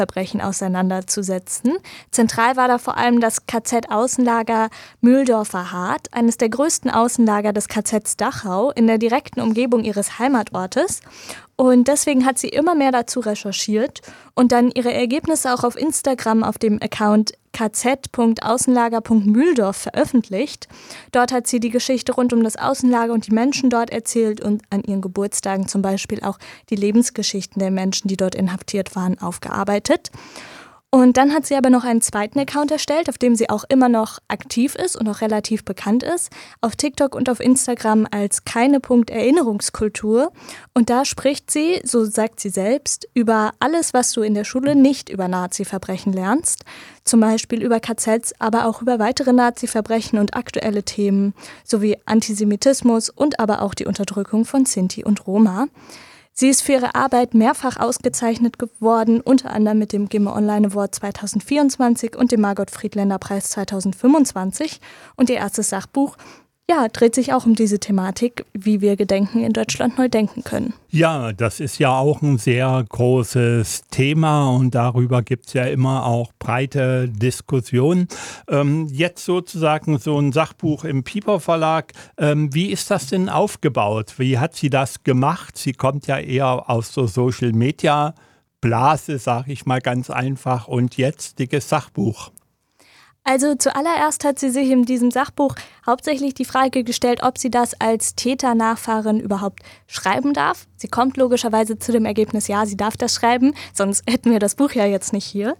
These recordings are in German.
Naziverbrechen auseinanderzusetzen. Zentral war da vor allem das KZ-Außenlager Mühldorfer Hart, eines der größten Außenlager des KZs Dachau in der direkten Umgebung ihres Heimatortes. Und deswegen hat sie immer mehr dazu recherchiert und dann ihre Ergebnisse auch auf Instagram auf dem Account kz.außenlager.mühldorf veröffentlicht. Dort hat sie die Geschichte rund um das Außenlager und die Menschen dort erzählt und an ihren Geburtstagen zum Beispiel auch die Lebensgeschichten der Menschen, die dort inhaftiert waren, aufgearbeitet. Und dann hat sie aber noch einen zweiten Account erstellt, auf dem sie auch immer noch aktiv ist und auch relativ bekannt ist, auf TikTok und auf Instagram als keine.erinnerungskultur. Und da spricht sie, so sagt sie selbst, über alles, was du in der Schule nicht über Nazi-Verbrechen lernst. Zum Beispiel über KZs, aber auch über weitere Nazi-Verbrechen und aktuelle Themen, sowie Antisemitismus und aber auch die Unterdrückung von Sinti und Roma. Sie ist für ihre Arbeit mehrfach ausgezeichnet geworden, unter anderem mit dem Gimme Online Award 2024 und dem Margot Friedländer Preis 2025. Und ihr erstes Sachbuch, dreht sich auch um diese Thematik, wie wir Gedenken in Deutschland neu denken können. Ja, das ist ja auch ein sehr großes Thema und darüber gibt es ja immer auch breite Diskussionen. Jetzt sozusagen so ein Sachbuch im Piper Verlag. Wie ist das denn aufgebaut? Wie hat sie das gemacht? Sie kommt ja eher aus so Social Media Blase, sage ich mal ganz einfach, und jetzt dickes Sachbuch. Also zuallererst hat sie sich in diesem Sachbuch hauptsächlich die Frage gestellt, ob sie das als Täternachfahrin überhaupt schreiben darf. Sie kommt logischerweise zu dem Ergebnis, ja, sie darf das schreiben, sonst hätten wir das Buch ja jetzt nicht hier.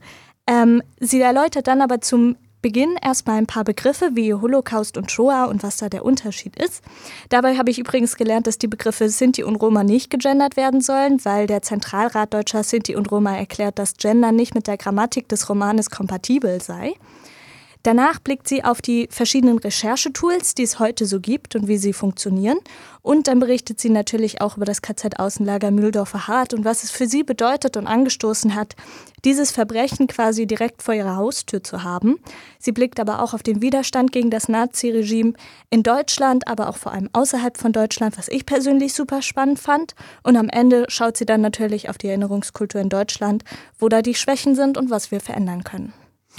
Sie erläutert dann aber zum Beginn erstmal ein paar Begriffe wie Holocaust und Shoah und was da der Unterschied ist. Dabei habe ich übrigens gelernt, dass die Begriffe Sinti und Roma nicht gegendert werden sollen, weil der Zentralrat deutscher Sinti und Roma erklärt, dass Gender nicht mit der Grammatik des Romanes kompatibel sei. Danach blickt sie auf die verschiedenen Recherchetools, die es heute so gibt und wie sie funktionieren. Und dann berichtet sie natürlich auch über das KZ-Außenlager Mühldorfer Hart und was es für sie bedeutet und angestoßen hat, dieses Verbrechen quasi direkt vor ihrer Haustür zu haben. Sie blickt aber auch auf den Widerstand gegen das Nazi-Regime in Deutschland, aber auch vor allem außerhalb von Deutschland, was ich persönlich super spannend fand. Und am Ende schaut sie dann natürlich auf die Erinnerungskultur in Deutschland, wo da die Schwächen sind und was wir verändern können.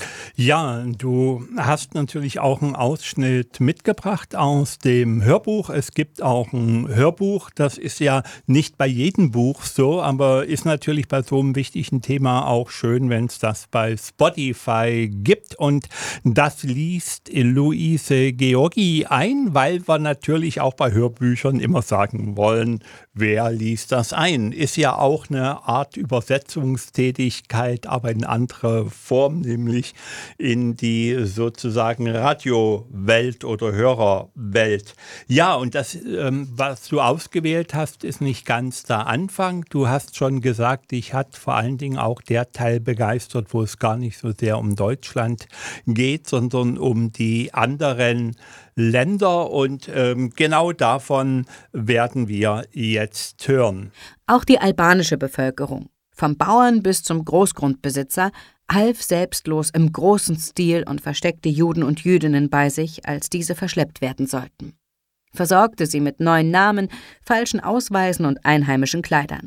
Ja, du hast natürlich auch einen Ausschnitt mitgebracht aus dem Hörbuch. Es gibt auch ein Hörbuch, das ist ja nicht bei jedem Buch so, aber ist natürlich bei so einem wichtigen Thema auch schön, wenn es das bei Spotify gibt. Und das liest Luise Georgi ein, weil wir natürlich auch bei Hörbüchern immer sagen wollen, wer liest das ein? Ist ja auch eine Art Übersetzungstätigkeit, aber in anderer Form, nämlich in die sozusagen Radiowelt oder Hörerwelt. Ja, und das, was du ausgewählt hast, ist nicht ganz der Anfang. Du hast schon gesagt, dich hat vor allen Dingen auch der Teil begeistert, wo es gar nicht so sehr um Deutschland geht, sondern um die anderen Länder. Und genau davon werden wir jetzt hören. Auch die albanische Bevölkerung, vom Bauern bis zum Großgrundbesitzer, half selbstlos im großen Stil und versteckte Juden und Jüdinnen bei sich, als diese verschleppt werden sollten. Versorgte sie mit neuen Namen, falschen Ausweisen und einheimischen Kleidern.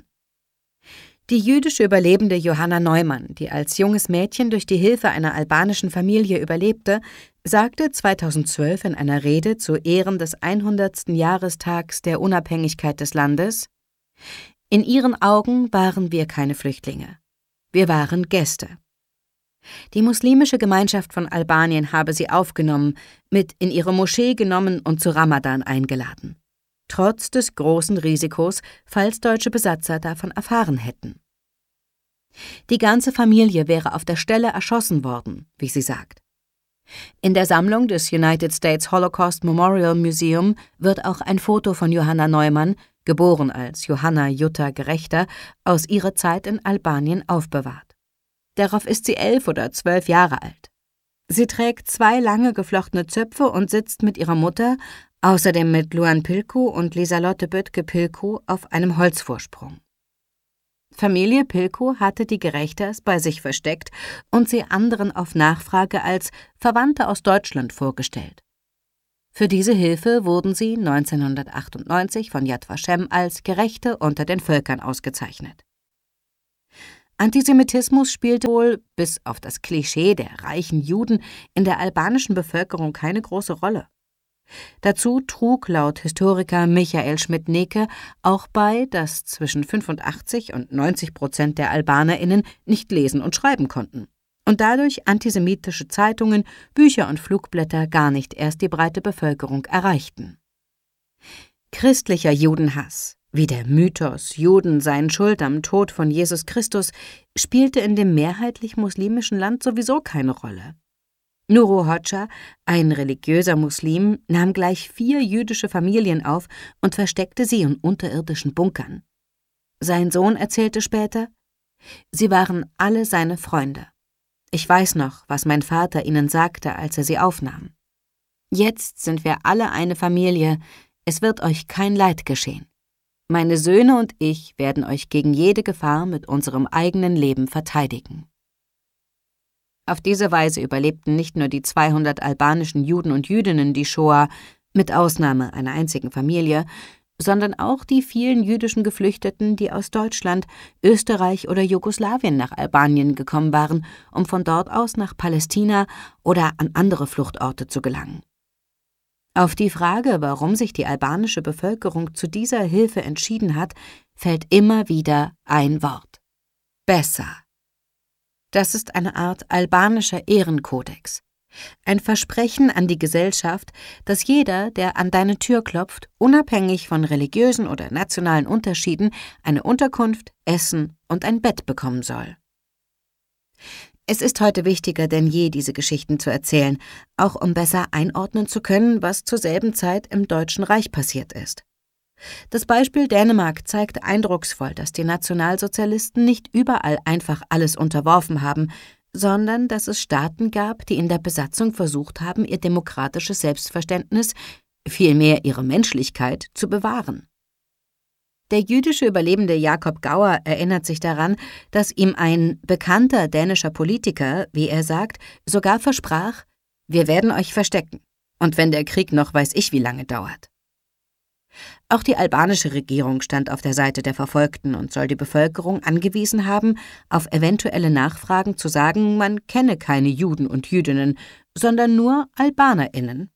Die jüdische Überlebende Johanna Neumann, die als junges Mädchen durch die Hilfe einer albanischen Familie überlebte, sagte 2012 in einer Rede zu Ehren des 100. Jahrestags der Unabhängigkeit des Landes: In ihren Augen waren wir keine Flüchtlinge. Wir waren Gäste. Die muslimische Gemeinschaft von Albanien habe sie aufgenommen, mit in ihre Moschee genommen und zu Ramadan eingeladen. Trotz des großen Risikos, falls deutsche Besatzer davon erfahren hätten. Die ganze Familie wäre auf der Stelle erschossen worden, wie sie sagt. In der Sammlung des United States Holocaust Memorial Museum wird auch ein Foto von Johanna Neumann, geboren als Johanna Jutta Gerechter, aus ihrer Zeit in Albanien aufbewahrt. Darauf ist sie 11 oder 12 Jahre alt. Sie trägt 2 lange geflochtene Zöpfe und sitzt mit ihrer Mutter, außerdem mit Luan Pilku und Lieselotte Böttke-Pilku, auf einem Holzvorsprung. Familie Pilku hatte die Gerechters bei sich versteckt und sie anderen auf Nachfrage als Verwandte aus Deutschland vorgestellt. Für diese Hilfe wurden sie 1998 von Yad Vashem als Gerechte unter den Völkern ausgezeichnet. Antisemitismus spielte wohl, bis auf das Klischee der reichen Juden, in der albanischen Bevölkerung keine große Rolle. Dazu trug laut Historiker Michael Schmidt-Neke auch bei, dass zwischen 85% und 90% der AlbanerInnen nicht lesen und schreiben konnten und dadurch antisemitische Zeitungen, Bücher und Flugblätter gar nicht erst die breite Bevölkerung erreichten. Christlicher Judenhass, wie der Mythos, Juden seien schuld am Tod von Jesus Christus, spielte in dem mehrheitlich muslimischen Land sowieso keine Rolle. Nuru Hoxha, ein religiöser Muslim, nahm gleich 4 jüdische Familien auf und versteckte sie in unterirdischen Bunkern. Sein Sohn erzählte später: Sie waren alle seine Freunde. Ich weiß noch, was mein Vater ihnen sagte, als er sie aufnahm. Jetzt sind wir alle eine Familie, es wird euch kein Leid geschehen. Meine Söhne und ich werden euch gegen jede Gefahr mit unserem eigenen Leben verteidigen. Auf diese Weise überlebten nicht nur die 200 albanischen Juden und Jüdinnen die Shoah, mit Ausnahme einer einzigen Familie, sondern auch die vielen jüdischen Geflüchteten, die aus Deutschland, Österreich oder Jugoslawien nach Albanien gekommen waren, um von dort aus nach Palästina oder an andere Fluchtorte zu gelangen. Auf die Frage, warum sich die albanische Bevölkerung zu dieser Hilfe entschieden hat, fällt immer wieder ein Wort: besser. Das ist eine Art albanischer Ehrenkodex. Ein Versprechen an die Gesellschaft, dass jeder, der an deine Tür klopft, unabhängig von religiösen oder nationalen Unterschieden, eine Unterkunft, Essen und ein Bett bekommen soll. Es ist heute wichtiger denn je, diese Geschichten zu erzählen, auch um besser einordnen zu können, was zur selben Zeit im Deutschen Reich passiert ist. Das Beispiel Dänemark zeigt eindrucksvoll, dass die Nationalsozialisten nicht überall einfach alles unterworfen haben, sondern dass es Staaten gab, die in der Besatzung versucht haben, ihr demokratisches Selbstverständnis, vielmehr ihre Menschlichkeit, zu bewahren. Der jüdische Überlebende Jakob Gauer erinnert sich daran, dass ihm ein bekannter dänischer Politiker, wie er sagt, sogar versprach: Wir werden euch verstecken, und wenn der Krieg noch weiß ich wie lange dauert. Auch die albanische Regierung stand auf der Seite der Verfolgten und soll die Bevölkerung angewiesen haben, auf eventuelle Nachfragen zu sagen, man kenne keine Juden und Jüdinnen, sondern nur AlbanerInnen.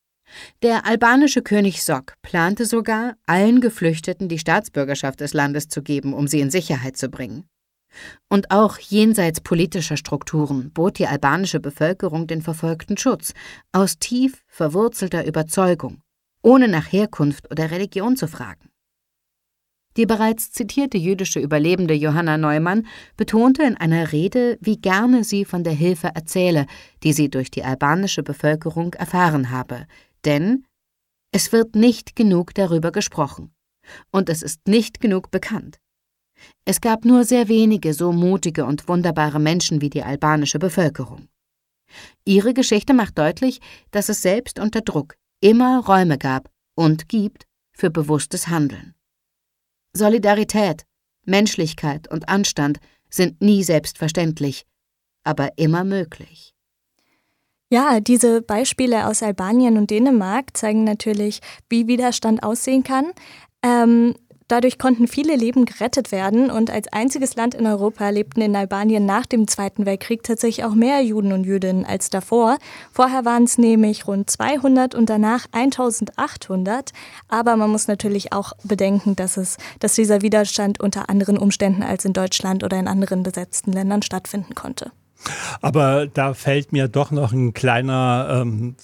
Der albanische König Sok plante sogar, allen Geflüchteten die Staatsbürgerschaft des Landes zu geben, um sie in Sicherheit zu bringen. Und auch jenseits politischer Strukturen bot die albanische Bevölkerung den Verfolgten Schutz, aus tief verwurzelter Überzeugung, ohne nach Herkunft oder Religion zu fragen. Die bereits zitierte jüdische Überlebende Johanna Neumann betonte in einer Rede, wie gerne sie von der Hilfe erzähle, die sie durch die albanische Bevölkerung erfahren habe, denn es wird nicht genug darüber gesprochen und es ist nicht genug bekannt. Es gab nur sehr wenige so mutige und wunderbare Menschen wie die albanische Bevölkerung. Ihre Geschichte macht deutlich, dass es selbst unter Druck immer Räume gab und gibt für bewusstes Handeln. Solidarität, Menschlichkeit und Anstand sind nie selbstverständlich, aber immer möglich. Ja, diese Beispiele aus Albanien und Dänemark zeigen natürlich, wie Widerstand aussehen kann. Dadurch konnten viele Leben gerettet werden und als einziges Land in Europa lebten in Albanien nach dem Zweiten Weltkrieg tatsächlich auch mehr Juden und Jüdinnen als davor. Vorher waren es nämlich rund 200 und danach 1800. Aber man muss natürlich auch bedenken, dass dieser Widerstand unter anderen Umständen als in Deutschland oder in anderen besetzten Ländern stattfinden konnte. Aber da fällt mir doch noch ein kleiner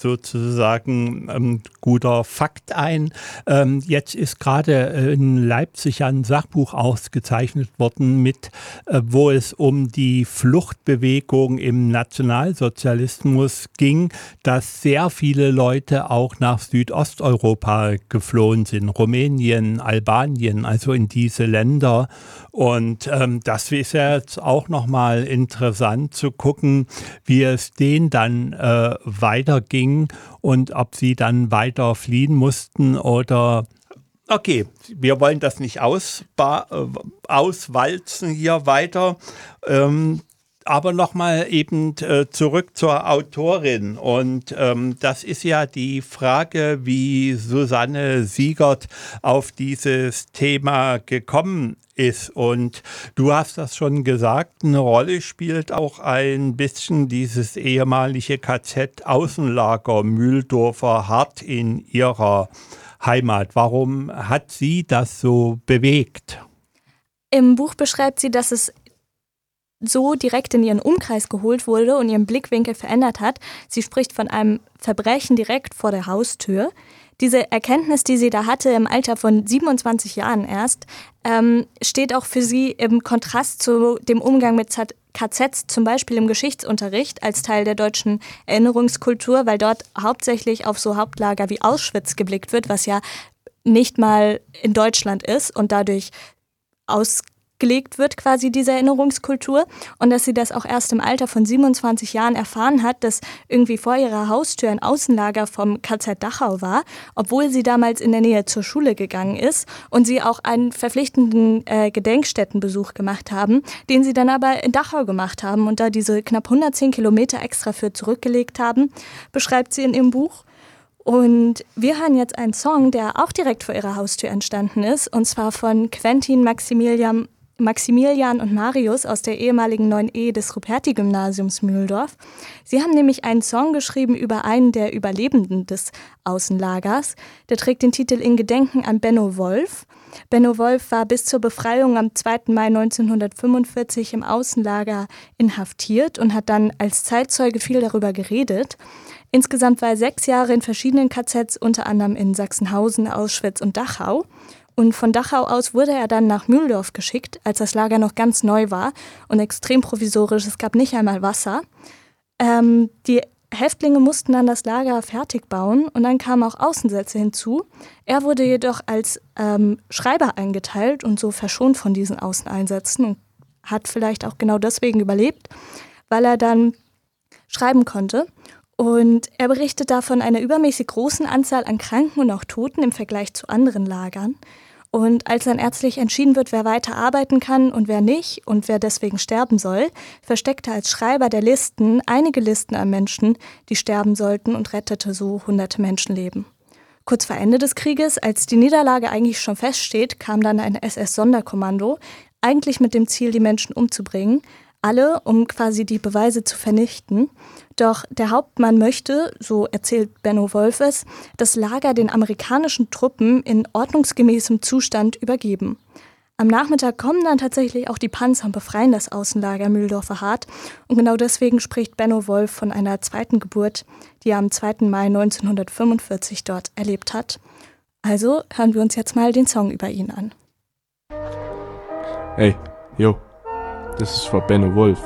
guter Fakt ein. Jetzt ist gerade in Leipzig ein Sachbuch ausgezeichnet worden, wo es um die Fluchtbewegung im Nationalsozialismus ging, dass sehr viele Leute auch nach Südosteuropa geflohen sind, Rumänien, Albanien, also in diese Länder. Und das ist ja jetzt auch nochmal interessant zu gucken, wie es denen dann weiterging und ob sie dann weiter fliehen mussten oder... Okay, wir wollen das nicht auswalzen hier weiter. Aber nochmal eben zurück zur Autorin. Und das ist ja die Frage, wie Susanne Siegert auf dieses Thema gekommen ist. Und du hast das schon gesagt, eine Rolle spielt auch ein bisschen dieses ehemalige KZ-Außenlager Mühldorfer Hart in ihrer Heimat. Warum hat sie das so bewegt? Im Buch beschreibt sie, dass es so direkt in ihren Umkreis geholt wurde und ihren Blickwinkel verändert hat. Sie spricht von einem Verbrechen direkt vor der Haustür. Diese Erkenntnis, die sie da hatte im Alter von 27 Jahren erst, steht auch für sie im Kontrast zu dem Umgang mit KZs, zum Beispiel im Geschichtsunterricht als Teil der deutschen Erinnerungskultur, weil dort hauptsächlich auf so Hauptlager wie Auschwitz geblickt wird, was ja nicht mal in Deutschland ist und dadurch ausgelegt wird quasi diese Erinnerungskultur, und dass sie das auch erst im Alter von 27 Jahren erfahren hat, dass irgendwie vor ihrer Haustür ein Außenlager vom KZ Dachau war, obwohl sie damals in der Nähe zur Schule gegangen ist und sie auch einen verpflichtenden Gedenkstättenbesuch gemacht haben, den sie dann aber in Dachau gemacht haben und da diese knapp 110 Kilometer extra für zurückgelegt haben, beschreibt sie in ihrem Buch. Und wir hören jetzt einen Song, der auch direkt vor ihrer Haustür entstanden ist, und zwar von Quentin, Maximilian und Marius aus der ehemaligen 9E des Ruperti-Gymnasiums Mühldorf. Sie haben nämlich einen Song geschrieben über einen der Überlebenden des Außenlagers. Der trägt den Titel In Gedenken an Benno Wolf. Benno Wolf war bis zur Befreiung am 2. Mai 1945 im Außenlager inhaftiert und hat dann als Zeitzeuge viel darüber geredet. Insgesamt war er 6 Jahre in verschiedenen KZs, unter anderem in Sachsenhausen, Auschwitz und Dachau. Und von Dachau aus wurde er dann nach Mühldorf geschickt, als das Lager noch ganz neu war und extrem provisorisch. Es gab nicht einmal Wasser. Die Häftlinge mussten dann das Lager fertig bauen und dann kamen auch Außensätze hinzu. Er wurde jedoch als Schreiber eingeteilt und so verschont von diesen Außeneinsätzen und hat vielleicht auch genau deswegen überlebt, weil er dann schreiben konnte. Und er berichtet da von einer übermäßig großen Anzahl an Kranken und auch Toten im Vergleich zu anderen Lagern. Und als dann ärztlich entschieden wird, wer weiter arbeiten kann und wer nicht und wer deswegen sterben soll, versteckte er als Schreiber der Listen einige Listen an Menschen, die sterben sollten, und rettete so hunderte Menschenleben. Kurz vor Ende des Krieges, als die Niederlage eigentlich schon feststeht, kam dann ein SS-Sonderkommando, eigentlich mit dem Ziel, die Menschen umzubringen, alle, um quasi die Beweise zu vernichten. Doch der Hauptmann möchte, so erzählt Benno Wolf es, das Lager den amerikanischen Truppen in ordnungsgemäßem Zustand übergeben. Am Nachmittag kommen dann tatsächlich auch die Panzer und befreien das Außenlager Mühldorfer Hart. Und genau deswegen spricht Benno Wolf von einer zweiten Geburt, die er am 2. Mai 1945 dort erlebt hat. Also hören wir uns jetzt mal den Song über ihn an. Hey, yo. This is for Benno Wolf.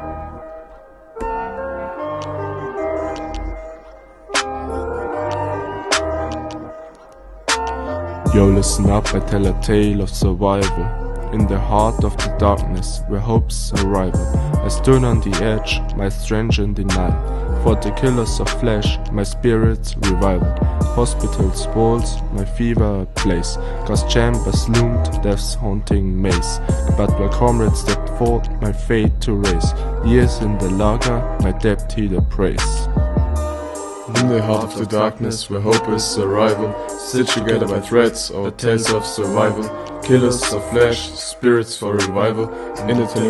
Yo, listen up, I tell a tale of survival. In the heart of the darkness, where hope's arrival. I stood on the edge, my strength in denial. For the killers of flesh, my spirit's revival. Hospitals, walls, my fever place. Gas chambers loomed, death's haunting maze. But my comrades stepped forth, my fate to raise. Years in the lager, my debt he the praise. In the heart of the darkness, where hope is survival, stitched together by threads or tales of survival. Killers of flesh, spirits for revival. In the